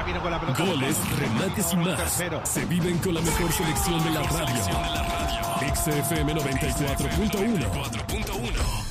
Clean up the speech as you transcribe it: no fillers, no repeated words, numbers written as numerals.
viene con la pelota. Goles, remates y más. Se viven con la mejor selección de la radio. XFM 94.1.